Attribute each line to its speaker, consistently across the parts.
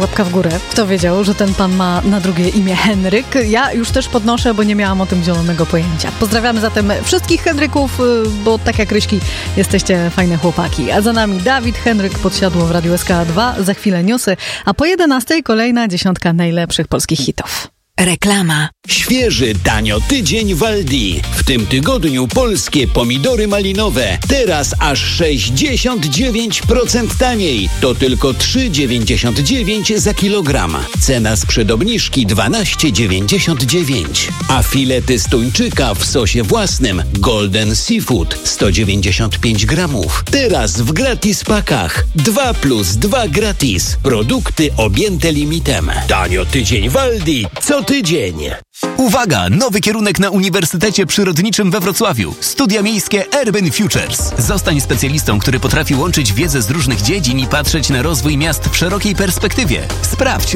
Speaker 1: łapka w górę. Kto wiedział, że ten pan ma na drugie imię Henryk? Ja już też podnoszę, bo nie miałam o tym zielonego pojęcia. Pozdrawiamy zatem wszystkich Henryków, bo tak jak Ryśki jesteście fajne chłopaki. A za nami Dawid Henryk, Podsiadło w Radiu SK2. Za chwilę newsy, a po 11 kolejna 10 najlepszych polskich hitów.
Speaker 2: Reklama.
Speaker 3: Świeży, tanio tydzień w Aldi. W tym tygodniu polskie pomidory malinowe. Teraz aż 69% taniej. To tylko 3,99 za kilogram. Cena sprzed obniżki 12,99. A filety z tuńczyka w sosie własnym Golden Seafood 195 gramów. Teraz w gratis pakach. 2+2 gratis. Produkty objęte limitem. Tanio tydzień w Aldi. Co tydzień.
Speaker 4: Uwaga! Nowy kierunek na Uniwersytecie Przyrodniczym we Wrocławiu. Studia miejskie Urban Futures. Zostań specjalistą, który potrafi łączyć wiedzę z różnych dziedzin i patrzeć na rozwój miast w szerokiej perspektywie. Sprawdź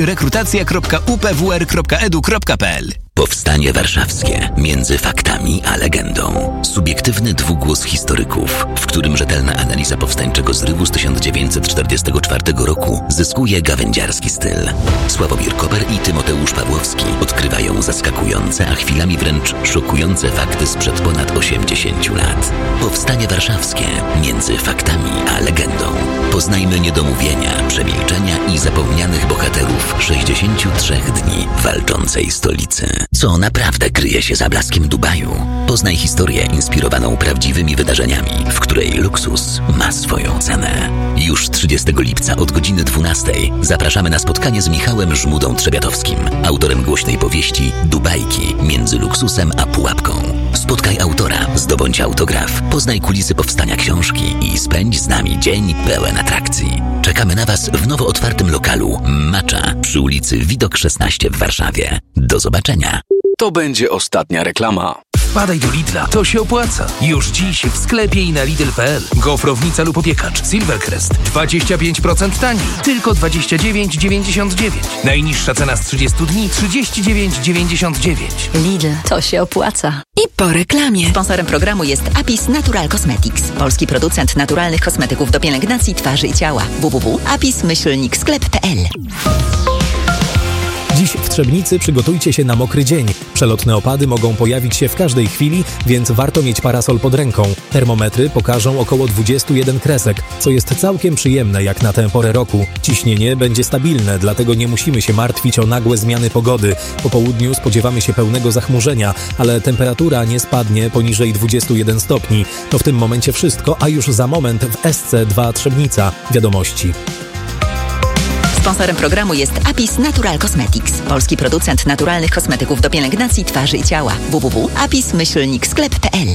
Speaker 4: rekrutacja.upwr.edu.pl.
Speaker 5: Powstanie Warszawskie. Między faktami a legendą. Subiektywny dwugłos historyków, w którym rzetelna analiza powstańczego zrywu z 1944 roku zyskuje gawędziarski styl. Sławomir Koper i Tymoteusz Pawłowski odkrywają zaskakujące, a chwilami wręcz szokujące fakty sprzed ponad 80 lat. Powstanie Warszawskie. Między faktami a legendą. Poznajmy niedomówienia, przemilczenia i zapomnianych bohaterów 63 dni walczącej stolicy. Co naprawdę kryje się za blaskiem Dubaju? Poznaj historię inspirowaną prawdziwymi wydarzeniami, w której luksus ma swoją cenę. Już 30 lipca od godziny 12 zapraszamy na spotkanie z Michałem Żmudą-Trzebiatowskim, autorem głośnej powieści Dubajki między luksusem a pułapką. Spotkaj autora, zdobądź autograf, poznaj kulisy powstania książki i spędź z nami dzień pełen atrakcji. Czekamy na Was w nowo otwartym lokalu Macza przy ulicy Widok 16 w Warszawie. Do zobaczenia.
Speaker 6: To będzie ostatnia reklama.
Speaker 7: Wpadaj do Lidla, to się opłaca. Już dziś w sklepie i na Lidl.pl. Gofrownica lub opiekacz Silvercrest 25% taniej, tylko 29,99. Najniższa cena z 30 dni 39,99.
Speaker 2: Lidl, to się opłaca. I po reklamie. Sponsorem programu jest Apis Natural Cosmetics. Polski producent naturalnych kosmetyków do pielęgnacji twarzy i ciała. www.apis-sklep.pl.
Speaker 8: Dziś w Trzebnicy przygotujcie się na mokry dzień. Przelotne opady mogą pojawić się w każdej chwili, więc warto mieć parasol pod ręką. Termometry pokażą około 21 kresek, co jest całkiem przyjemne jak na tę porę roku. Ciśnienie będzie stabilne, dlatego nie musimy się martwić o nagłe zmiany pogody. Po południu spodziewamy się pełnego zachmurzenia, ale temperatura nie spadnie poniżej 21 stopni. To w tym momencie wszystko, a już za moment w SC2 Trzebnica. Wiadomości.
Speaker 2: Sponsorem programu jest Apis Natural Cosmetics. Polski producent naturalnych kosmetyków do pielęgnacji twarzy i ciała. www.apis-sklep.pl.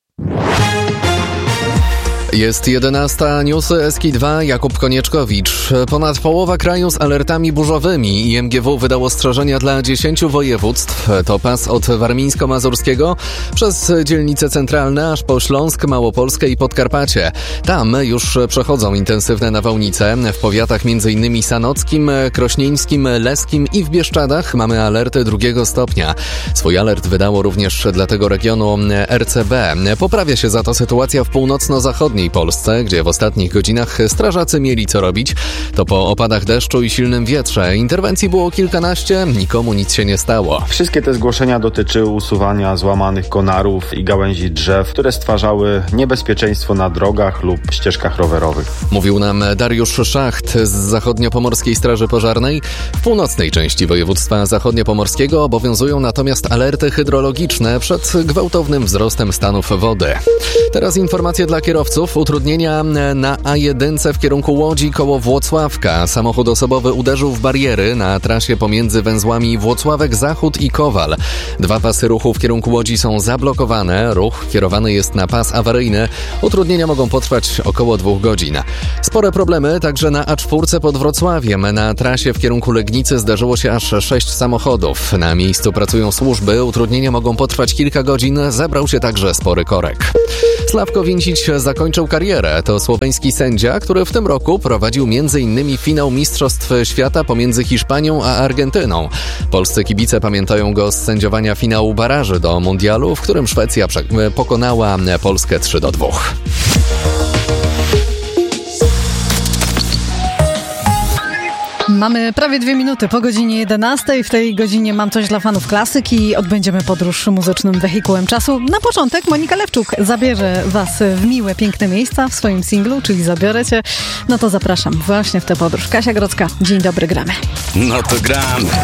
Speaker 9: Jest 11, newsy SK2, Jakub Konieczkowicz. Ponad połowa kraju z alertami burzowymi. IMGW wydał ostrzeżenia dla 10 województw. To pas od warmińsko-mazurskiego przez dzielnice centralne aż po Śląsk, Małopolskę i Podkarpacie. Tam już przechodzą intensywne nawałnice. W powiatach m.in. sanockim, krośnieńskim, leskim i w Bieszczadach mamy alerty 2 stopnia. Swój alert wydało również dla tego regionu RCB. Poprawia się za to sytuacja w północno-zachodniej Polsce, gdzie w ostatnich godzinach strażacy mieli co robić. To po opadach deszczu i silnym wietrze. Interwencji było kilkanaście, nikomu nic się nie stało.
Speaker 10: Wszystkie te zgłoszenia dotyczyły usuwania złamanych konarów i gałęzi drzew, które stwarzały niebezpieczeństwo na drogach lub ścieżkach rowerowych.
Speaker 9: Mówił nam Dariusz Szacht z Zachodniopomorskiej Straży Pożarnej. W północnej części województwa zachodniopomorskiego obowiązują natomiast alerty hydrologiczne przed gwałtownym wzrostem stanów wody. Teraz informacje dla kierowców. Utrudnienia na A1 w kierunku Łodzi koło Włocławka. Samochód osobowy uderzył w bariery na trasie pomiędzy węzłami Włocławek Zachód i Kowal. 2 pasy ruchu w kierunku Łodzi są zablokowane. Ruch kierowany jest na pas awaryjny. Utrudnienia mogą potrwać około 2 godzin. Spore problemy także na A4 pod Wrocławiem. Na trasie w kierunku Legnicy zdarzyło się aż 6 samochodów. Na miejscu pracują służby. Utrudnienia mogą potrwać kilka godzin. Zebrał się także spory korek. Sławko Wincić zakończył karierę. To słoweński sędzia, który w tym roku prowadził m.in. finał Mistrzostw Świata pomiędzy Hiszpanią a Argentyną. Polscy kibice pamiętają go z sędziowania finału baraży do mundialu, w którym Szwecja pokonała Polskę 3-2.
Speaker 1: Mamy prawie 2 minuty po godzinie 11. W tej godzinie mam coś dla fanów klasyki. Odbędziemy podróż muzycznym wehikułem czasu. Na początek Monika Lewczuk zabierze was w miłe, piękne miejsca w swoim singlu, czyli Zabiorę Cię. No to zapraszam właśnie w tę podróż. Kasia Grodzka, dzień dobry, gramy.
Speaker 6: No to gramy.